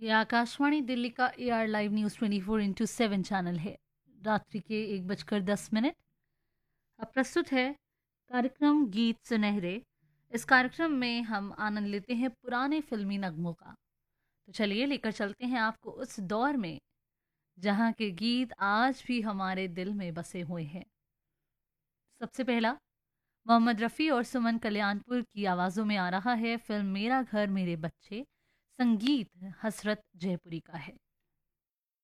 ये आकाशवाणी दिल्ली का AR live news 24/7 channel है। रात्रि के 1:10। अब प्रस्तुत है कार्यक्रम गीत सुनहरे। इस कार्यक्रम में हम आनंद लेते हैं पुराने फिल्मी नगमों का। तो चलिए लेकर चलते हैं आपको उस दौर में जहाँ के गीत आज भी हमारे दिल में बसे हुए हैं। सबसे पहला मोहम्मद रफ़ी और सुमन कल्याणपुर की आवाज़ों में आ रहा है फिल्म मेरा घर मेरे बच्चे। संगीत हसरत जयपुरी का है।